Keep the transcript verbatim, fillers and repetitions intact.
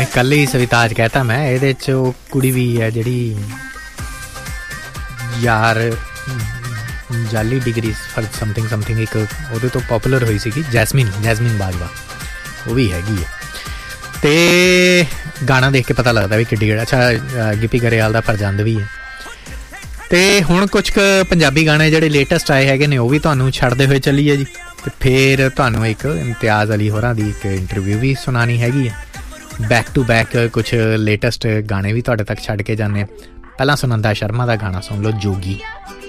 नहीं कल ही सविताज कहता मैं ये कुड़ी भी है जी यार जाली डिग्री फॉर समथिंग समथिंग एक वो तो पॉपूलर हुई सी जैसमीन जैसमीन बाजवा वो भी हैगी है। तो गाना देख के पता लगता भी कि अच्छा गिप्पी गरेवाल का फरजंद भी है। तो हुण कुछ क पंजाबी गाने जिहड़े लेटेस्ट आए हैगे ने वो भी तुहानूं छड्डदे होए चलीए जी। तो फिर तुहानूं एक इम्तियाज़ अली होरां दी एक इंटरव्यू भी सुनानी हैगी है। बैक टू बैक कुछ लेटेस्ट गाने भी तुहाडे तक छड्ड के जाने। पहलां सुनंदा शर्मा दा गाना सुन लो जोगी।